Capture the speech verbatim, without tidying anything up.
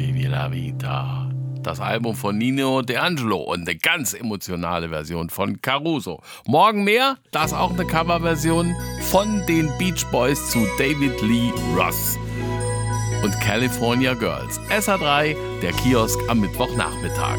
Vivi la Vita. Das Album von Nino D'Angelo und eine ganz emotionale Version von Caruso. Morgen mehr, das auch eine Coverversion von den Beach Boys zu David Lee Roth und California Girls. S A drei, der Kiosk am Mittwochnachmittag.